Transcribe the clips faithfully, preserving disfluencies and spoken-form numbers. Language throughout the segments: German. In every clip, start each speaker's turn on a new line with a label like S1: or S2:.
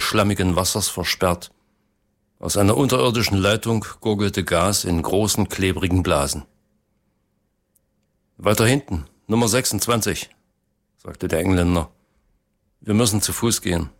S1: schlammigen Wassers versperrt. Aus einer unterirdischen Leitung gurgelte Gas in großen, klebrigen Blasen. »Weiter hinten, Nummer sechsundzwanzig«, sagte der Engländer. »Wir müssen zu Fuß gehen.«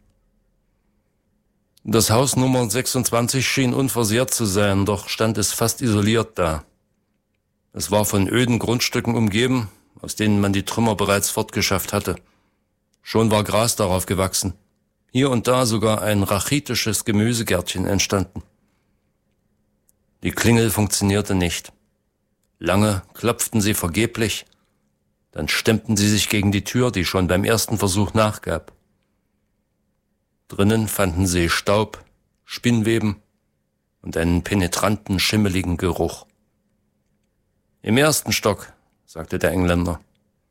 S1: Das Haus Nummer sechsundzwanzig schien unversehrt zu sein, doch stand es fast isoliert da. Es war von öden Grundstücken umgeben, aus denen man die Trümmer bereits fortgeschafft hatte. Schon war Gras darauf gewachsen. Hier und da sogar ein rachitisches Gemüsegärtchen entstanden. Die Klingel funktionierte nicht. Lange klopften sie vergeblich, dann stemmten sie sich gegen die Tür, die schon beim ersten Versuch nachgab. Drinnen fanden sie Staub, Spinnweben und einen penetranten, schimmeligen Geruch. »Im ersten Stock«, sagte der Engländer.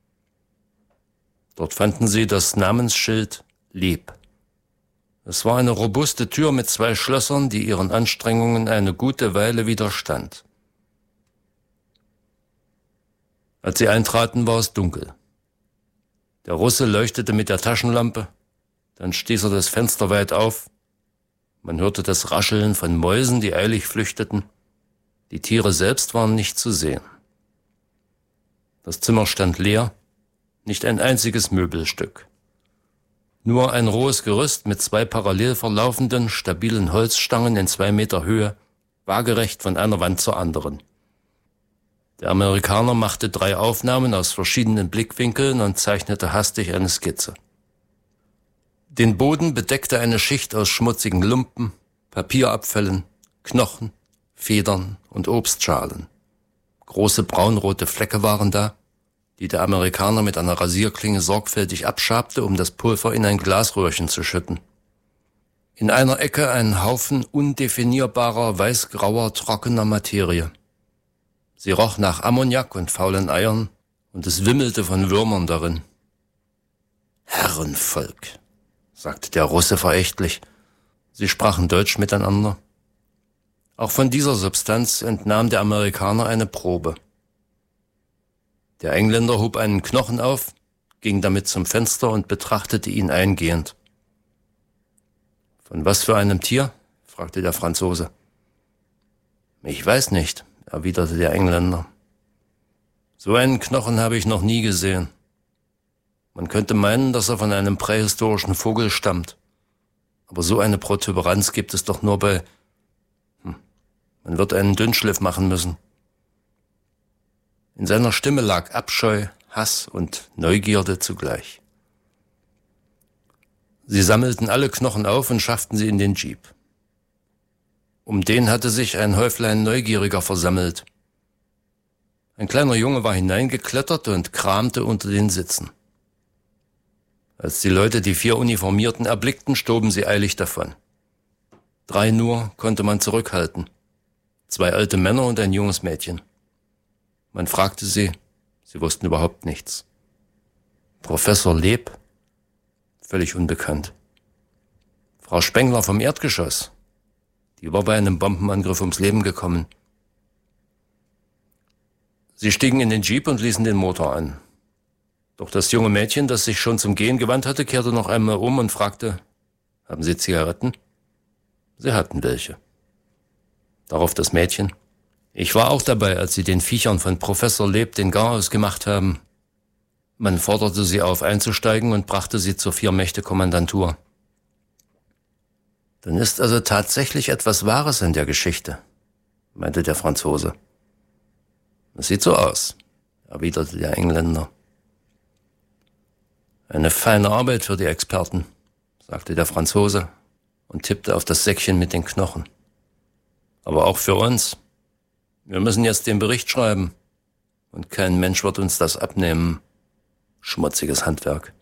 S1: Dort fanden sie das Namensschild »Leb«. Es war eine robuste Tür mit zwei Schlössern, die ihren Anstrengungen eine gute Weile widerstand. Als sie eintraten, war es dunkel. Der Russe leuchtete mit der Taschenlampe, dann stieß er das Fenster weit auf. Man hörte das Rascheln von Mäusen, die eilig flüchteten. Die Tiere selbst waren nicht zu sehen. Das Zimmer stand leer, nicht ein einziges Möbelstück. Nur ein rohes Gerüst mit zwei parallel verlaufenden, stabilen Holzstangen in zwei Meter Höhe, waagerecht von einer Wand zur anderen. Der Amerikaner machte drei Aufnahmen aus verschiedenen Blickwinkeln und zeichnete hastig eine Skizze. Den Boden bedeckte eine Schicht aus schmutzigen Lumpen, Papierabfällen, Knochen, Federn und Obstschalen. Große braunrote Flecke waren da, die der Amerikaner mit einer Rasierklinge sorgfältig abschabte, um das Pulver in ein Glasröhrchen zu schütten. In einer Ecke ein Haufen undefinierbarer, weißgrauer, trockener Materie. Sie roch nach Ammoniak und faulen Eiern, und es wimmelte von Würmern darin. »Herrenvolk«, sagte der Russe verächtlich. Sie sprachen Deutsch miteinander. Auch von dieser Substanz entnahm der Amerikaner eine Probe. Der Engländer hob einen Knochen auf, ging damit zum Fenster und betrachtete ihn eingehend. »Von was für einem Tier?« fragte der Franzose. »Ich weiß nicht«, erwiderte der Engländer. »So einen Knochen habe ich noch nie gesehen. Man könnte meinen, dass er von einem prähistorischen Vogel stammt. Aber so eine Protuberanz gibt es doch nur bei... Hm, man wird einen Dünnschliff machen müssen.« In seiner Stimme lag Abscheu, Hass und Neugierde zugleich. Sie sammelten alle Knochen auf und schafften sie in den Jeep. Um den hatte sich ein Häuflein Neugieriger versammelt. Ein kleiner Junge war hineingeklettert und kramte unter den Sitzen. Als die Leute die vier Uniformierten erblickten, stoben sie eilig davon. Drei nur konnte man zurückhalten. Zwei alte Männer und ein junges Mädchen. Man fragte sie, sie wussten überhaupt nichts. Professor Leb? Völlig unbekannt. Frau Spengler vom Erdgeschoss? Die war bei einem Bombenangriff ums Leben gekommen. Sie stiegen in den Jeep und ließen den Motor an. Doch das junge Mädchen, das sich schon zum Gehen gewandt hatte, kehrte noch einmal um und fragte, »Haben Sie Zigaretten?« Sie hatten welche. Darauf das Mädchen, »Ich war auch dabei, als Sie den Viechern von Professor Leb den Garaus gemacht haben.« Man forderte sie auf, einzusteigen und brachte sie zur Vier-Mächte-Kommandantur. »Dann ist also tatsächlich etwas Wahres in der Geschichte«, meinte der Franzose. »Es sieht so aus«, erwiderte der Engländer. »Eine feine Arbeit für die Experten«, sagte der Franzose und tippte auf das Säckchen mit den Knochen. »Aber auch für uns. Wir müssen jetzt den Bericht schreiben und kein Mensch wird uns das abnehmen. Schmutziges Handwerk.«